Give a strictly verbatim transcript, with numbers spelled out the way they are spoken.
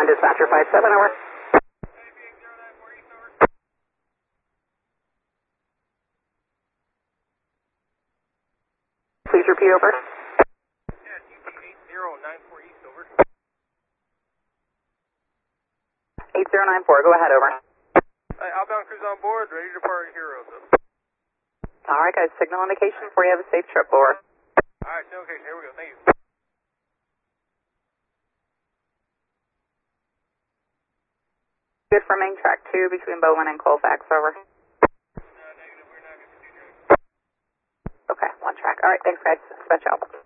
one, dispatcher five seven, over. Please repeat, over. Yeah, T P eight zero nine four East, over. eight zero nine four, go ahead, over. Hi, outbound crews on board, ready to depart Heroes. Alright guys, signal indication before you have a safe trip, over. Alright, signal indication, here we go, thank you. Good for main track two between Bowman and Colfax, over. No, negative, we're not going to do track. Okay, one track. Alright, thanks guys. Dispatch out.